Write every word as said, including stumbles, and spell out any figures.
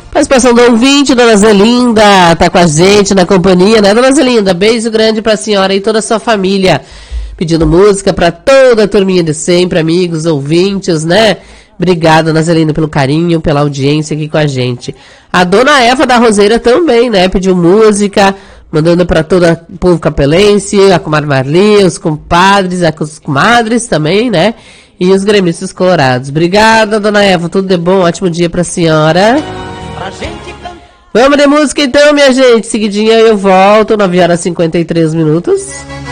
Participação do ouvinte, dona Zelinda, tá com a gente na companhia, né, dona Zelinda? Beijo grande pra senhora e toda a sua família. Pedindo música pra toda a turminha de sempre, amigos, ouvintes, né? Obrigada, dona Zelinda, pelo carinho, pela audiência aqui com a gente. A dona Eva da Roseira também, né? Pediu música, mandando pra todo o povo capelense, a comadre Marli, os compadres, as comadres também, né? E os gremistas colorados. Obrigada, dona Eva, tudo de bom, ótimo dia pra senhora. Vamos de música então, minha gente. Seguidinha eu volto, nove horas e cinquenta e três minutos.